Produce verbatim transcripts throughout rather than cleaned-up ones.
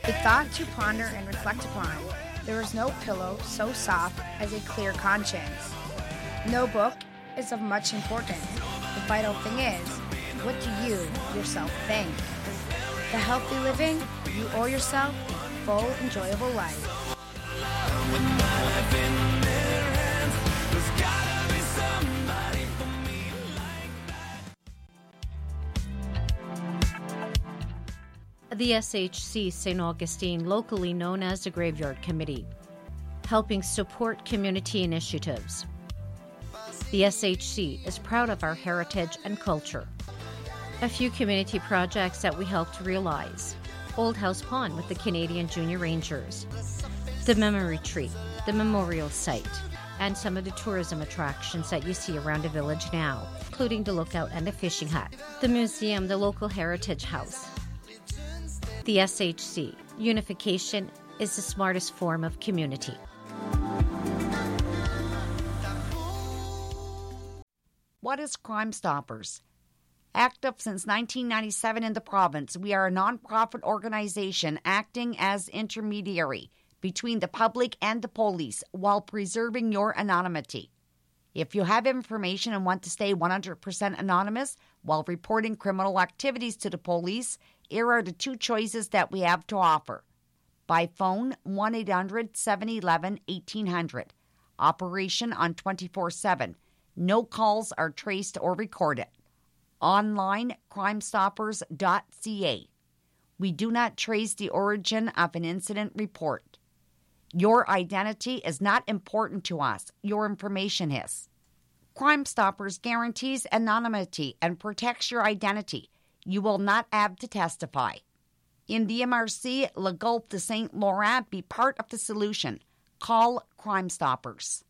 A thought to ponder and reflect upon. There is no pillow so soft as a clear conscience. No book is of much importance. The vital thing is, what do you yourself think? The healthy living, you owe yourself a full, enjoyable life. The S H C Saint Augustine, locally known as the Graveyard Committee, helping support community initiatives. The S H C is proud of our heritage and culture. A few community projects that we helped realize: Old House Pond with the Canadian Junior Rangers, the Memory Tree, the Memorial Site, and some of the tourism attractions that you see around the village now, including the Lookout and the Fishing Hut, the museum, the local heritage house. The S H C, unification is the smartest form of community. What is Crime Stoppers? Active since nineteen ninety-seven in the province, we are a nonprofit organization acting as intermediary between the public and the police while preserving your anonymity. If you have information and want to stay one hundred percent anonymous while reporting criminal activities to the police, here are the two choices that we have to offer. By phone, one eight hundred, seven one one, one eight hundred. Operation on twenty-four seven. No calls are traced or recorded. Online, crime stoppers dot c a. We do not trace the origin of an incident report. Your identity is not important to us. Your information is. Crime Stoppers guarantees anonymity and protects your identity. You will not have to testify. In the M R C, Le Gulf de Saint Laurent, be part of the solution. Call Crime Stoppers.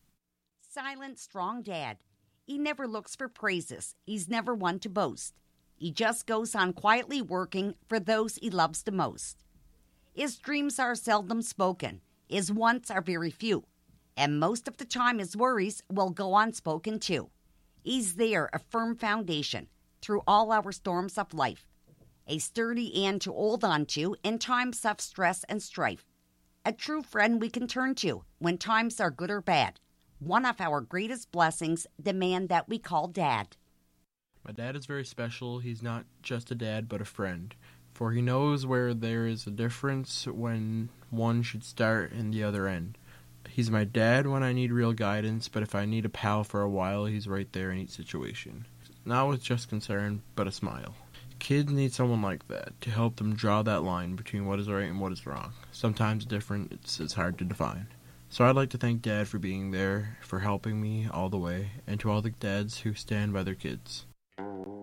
Silent, strong dad. He never looks for praises. He's never one to boast. He just goes on quietly working for those he loves the most. His dreams are seldom spoken. His wants are very few. And most of the time his worries will go unspoken too. He's there, a firm foundation, through all our storms of life. A sturdy hand to hold on to in times of stress and strife. A true friend we can turn to when times are good or bad. One of our greatest blessings, the man that we call Dad. My dad is very special. He's not just a dad, but a friend. For he knows where there is a difference when one should start and the other end. He's my dad when I need real guidance, but if I need a pal for a while, he's right there in each situation. Not with just concern, but a smile. Kids need someone like that to help them draw that line between what is right and what is wrong. Sometimes different, it's, it's hard to define. So I'd like to thank Dad for being there, for helping me all the way, and to all the dads who stand by their kids.